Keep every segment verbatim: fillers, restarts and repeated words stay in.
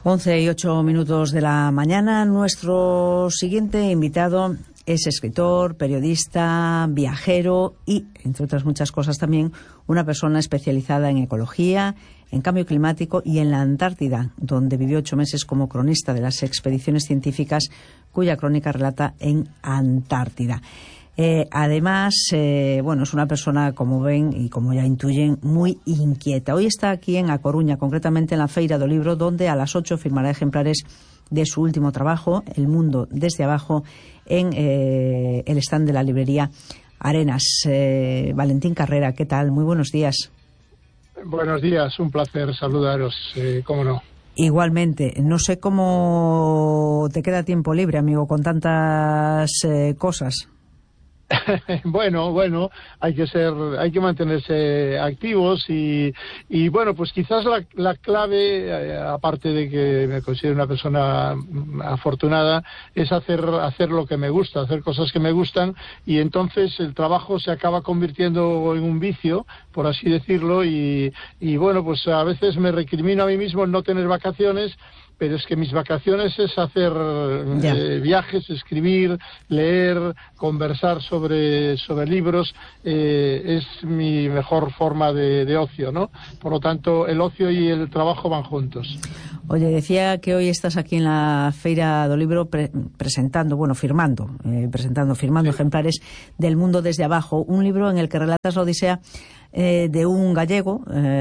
once y ocho minutos de la mañana. Nuestro siguiente invitado es escritor, periodista, viajero y, entre otras muchas cosas también, una persona especializada en ecología, en cambio climático y en la Antártida, donde vivió ocho meses como cronista de las expediciones científicas, cuya crónica relata en Antártida. Eh, además, eh, bueno, es una persona, como ven y como ya intuyen, muy inquieta. Hoy está aquí en A Coruña, concretamente en la Feira do Libro, donde a las ocho firmará ejemplares de su último trabajo, El mundo desde abajo, en eh, el stand de la librería Arenas. Eh, Valentín Carrera, ¿qué tal? Muy buenos días. Buenos días, un placer saludaros, eh, cómo no. Igualmente, no sé cómo te queda tiempo libre, amigo, con tantas eh, cosas. Bueno, bueno, hay que ser, hay que mantenerse activos y, y bueno, pues quizás la, la clave, eh, aparte de que me considero una persona afortunada, es hacer, hacer lo que me gusta, hacer cosas que me gustan, y entonces el trabajo se acaba convirtiendo en un vicio, por así decirlo, y, y bueno, pues a veces me recrimino a mí mismo el no tener vacaciones, pero es que mis vacaciones es hacer eh, viajes, escribir, leer, conversar sobre, sobre libros, eh, es mi mejor forma de, de ocio, ¿no? Por lo tanto, el ocio y el trabajo van juntos. Oye, decía que hoy estás aquí en la Feira do Libro pre presentando, bueno, firmando, eh, presentando, firmando sí. ejemplares del mundo desde abajo, un libro en el que relatas la odisea Eh, de un gallego,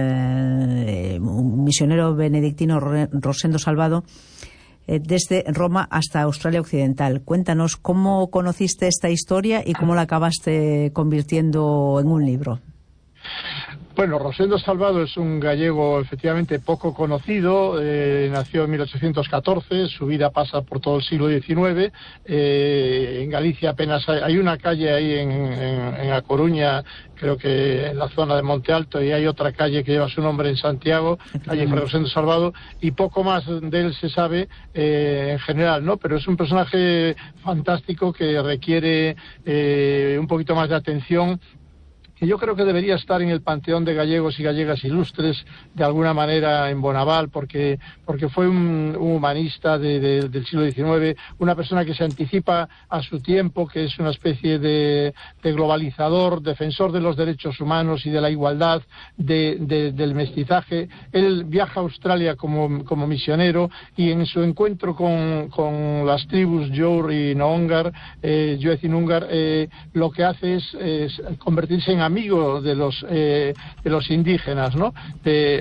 eh, un misionero benedictino, Rosendo Salvado, eh, desde Roma hasta Australia Occidental. Cuéntanos cómo conociste esta historia y cómo la acabaste convirtiendo en un libro. Bueno, Rosendo Salvado es un gallego efectivamente poco conocido, eh, nació en mil ochocientos catorce, su vida pasa por todo el siglo diecinueve, eh, en Galicia apenas hay, hay una calle ahí en, en, en A Coruña, creo que en la zona de Monte Alto, y hay otra calle que lleva su nombre en Santiago, calle Rosendo Salvado, y poco más de él se sabe eh, en general, ¿no? Pero es un personaje fantástico que requiere eh, un poquito más de atención, que yo creo que debería estar en el panteón de gallegos y gallegas ilustres, de alguna manera en Bonaval, porque, porque fue un, un humanista de, de, del siglo diecinueve, una persona que se anticipa a su tiempo, que es una especie de, de globalizador, defensor de los derechos humanos y de la igualdad, de, de, del mestizaje. Él viaja a Australia como, como misionero, y en su encuentro con, con las tribus Jour y Noongar, eh, Yuez y Noongar, eh, lo que hace es, es convertirse en amigo de los eh, de los indígenas, ¿no? De,